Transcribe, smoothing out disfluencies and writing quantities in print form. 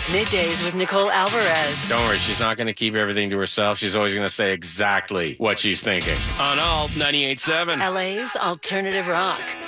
Middays with Nicole Alvarez. Don't worry, she's not going to keep everything to herself. She's always going to say exactly what she's thinking. On Alt 98.7. LA's alternative rock.